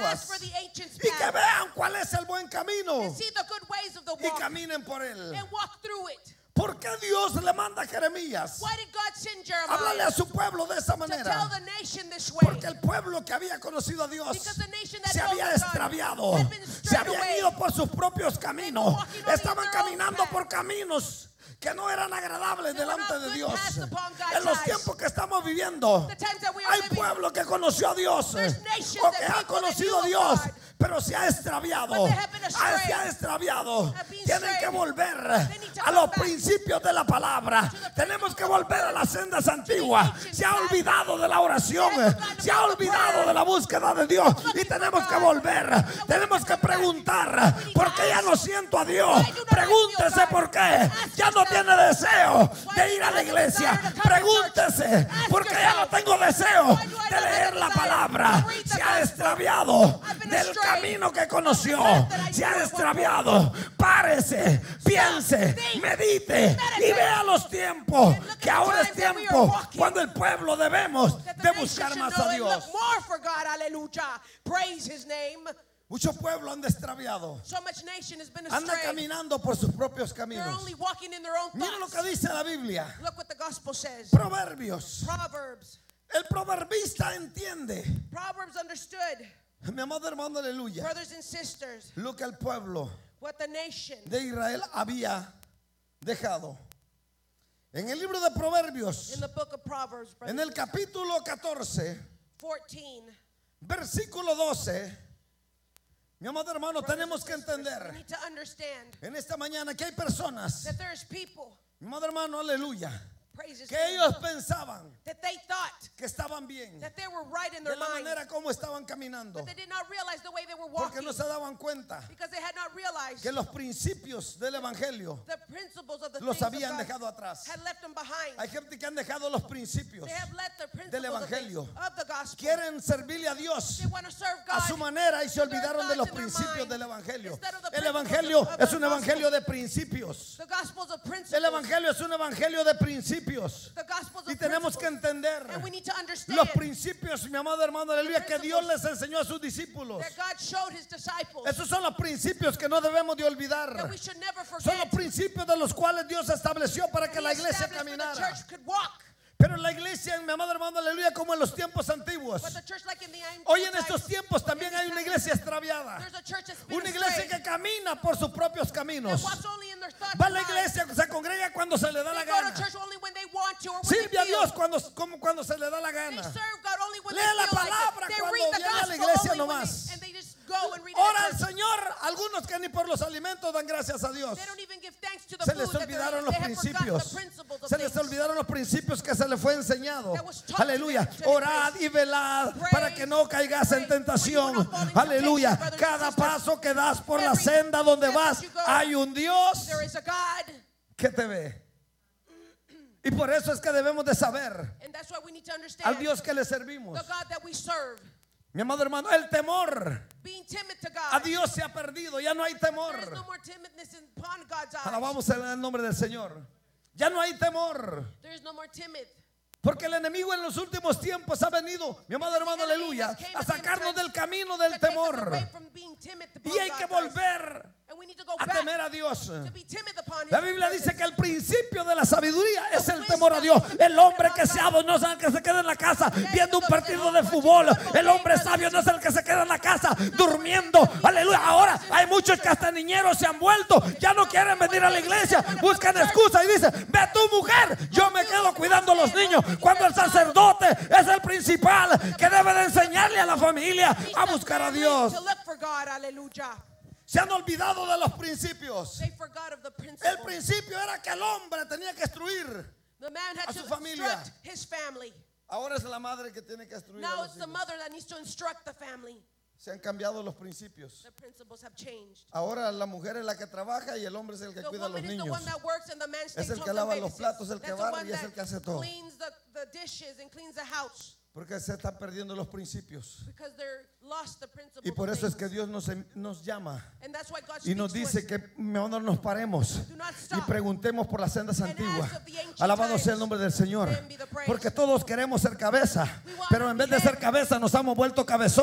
antiguas for the ancients' y que path. vean cuál es el buen camino And see the good ways of the y walk caminen por él. and walk through it. ¿Por qué Dios le manda a Jeremías? Why did God send Háblale Jeremiah a su pueblo de esa to tell manera. the nation this way? Porque el pueblo que había conocido a Dios Because the nation that se knows había God extraviado, had been se strayed habían away. ido por sus propios caminos, walking on estaban their own caminando path. por caminos que no eran agradables They were delante not de good Dios. paths upon God's En los eyes. tiempos que estamos viviendo, The times that we are hay living, pueblo que conoció a Dios There's nations o that que ha people that conocido a knew Dios, God, pero se ha extraviado. but they have been astray, Se ha extraviado. have been Tienen que strayed. volver They need to a come los back principios de la palabra. Tenemos que volver a las sendas antiguas. ancient Se ha path. olvidado de la oración, They have forgotten se ha about the olvidado prayer. de la búsqueda de Dios y Looking tenemos for que God. volver. Tenemos que preguntar, We need ¿por to qué ya ask, no siento a Dios? why do not I Pregúntese feel God? por qué. Ask Ya no yourself, tiene deseo why de do ir you a la have a iglesia. desire to come to Pregúntese, church? ¿por qué ya no Ask tengo deseo why do I de not have leer a la desire palabra? to read the Se ha gospel? extraviado I've been del astray camino que conoció. from the path that I Se ha knew. extraviado. Párese, piense, think, medite y meditate. vea los tiempos. And look at Que the ahora es times that we are tiempo walking. cuando el pueblo debemos That the de nation buscar should más know a and Dios. look more for God. Hallelujah. Praise His name. Muchos pueblos han extraviado. So much nation has been Anda astray. caminando por sus propios They're caminos. only walking in their own Mira lo que thoughts. dice la Biblia. Look what the gospel says. Proverbios. Proverbs. El proverbista entiende. Proverbs understood, Mi amado hermano, aleluya. brothers and sisters, Lo que el pueblo what the nation de Israel había dejado. En el libro de Proverbios, in the book of Proverbs, brothers en el and sisters, capítulo 14, 14. versículo 12, mi amado hermano, Brothers tenemos que and sisters, we entender need to understand en esta mañana que hay personas, that there's people, mi amado hermano, aleluya, praise His que name, ellos pensaban that they thought que estaban bien that they were right in de their la mind, manera como estaban caminando, but they did not realize the way they were porque walking, no se daban cuenta because they had not realized que los principios del evangelio the principles of the los things of habían God dejado atrás. had left them behind. Hay gente que han dejado los principios, They have let the del principles of, evangelio. of the gospel. quieren servirle a Dios They want to serve a God su manera y se to their olvidaron de los thoughts in their principios mind, del evangelio. instead of the El principles evangelio of the es un gospel. evangelio de principios. The gospels of principles. El evangelio es un evangelio de principios. The gospels Y of tenemos que principles. entender And we need to understand los principios, mi amado hermano, aleluya, que Dios les enseñó a sus discípulos. that God showed His disciples Esos son los principios que no debemos de that olvidar. we should never Son forget. los principios de los cuales Dios estableció para que He la iglesia established where the caminara. church could walk. Pero la iglesia, mi amado hermano, aleluya, como en los tiempos antiguos. But the church, like in the ancient Hoy en estos times, tiempos también hay una iglesia extraviada. there's a church that's been Una iglesia astray, que camina por sus propios that caminos. walks only in their thoughts Va a and la minds. iglesia, se congrega cuando se le da la They go to gana. church only when they want to or when Sirve they a feel. Dios como cuando se le da la They gana. serve God only when Lee they la feel palabra like it. They cuando read the viene a la gospel iglesia only when nomás. and they just go and read it Ora at al church. Señor, algunos que ni por los alimentos dan gracias a Dios. They don't even give thanks to the Se food les that they're olvidaron eating. los They have forgotten principios. the principles of Se les things. olvidaron los principios que se les fue enseñado. That was taught to Aleluya. them, to them. Orad y velad Praise, para que no caigas en pray, tentación. for you will not fall into Aleluya. temptation, brothers Cada and sisters. paso que das por la Every senda donde step vas, that you go, hay un Dios There is a God, que te ve. Y por eso es que debemos de saber and that's why we need to understand al Dios que le servimos. the God that we serve. Mi amado hermano, el temor Being timid to a God. Dios se ha perdido. Ya no hay temor. There is no more timidness upon God's eyes. Alabamos el nombre del Señor. Ya no hay temor. There is no more timid. Porque el enemigo en los últimos tiempos ha venido, mi amado hermano, aleluya, a sacarnos del camino del To take us temor. away from being timid upon Y hay que God's eyes. volver And we need to go a back temer a Dios. to be timid upon His La Biblia presence. dice que el principio de la sabiduría es el temor a Dios. El hombre que sabio no es el que se queda en la casa viendo un partido de fútbol. El hombre sabio no es el que se queda en la casa durmiendo. Aleluya. Ahora hay muchos que hasta niñeros se han vuelto. Ya no quieren venir a la iglesia. Buscan excusa y dicen, ve tu mujer. Yo me quedo cuidando a los niños. Cuando el sacerdote es el principal que debe de enseñarle a la familia a buscar a Dios. To look for God. Hallelujah. Se han olvidado de los principios. They forgot of the El principle. principio era que el hombre tenía que instruir. The man had a to su familia. instruct his family. Ahora es la madre que tiene que instruir a Now los it's the hijos. mother that needs to instruct the family. Se han cambiado los principios. The principles have changed. Ahora la mujer es la que trabaja y el hombre es el que The cuida a los woman is the niños. one that works and the man stays el home que and lava los babysits. platos, el que That's the barre one y es that el que hace todo. cleans the dishes and cleans the house. Porque se están perdiendo los principios. Because they're lost the principle. Y por eso es que Dios nos llama And that's why God y nos speaks dice to us. que mejor nos paremos Do not y stop. preguntemos por las sendas And antiguas. ask of the ancient Alabado sea el times. nombre del Señor. To him be the praise. Porque todos queremos ser cabeza, We want pero to en vez be de ser head. cabeza nos hemos vuelto cabezones.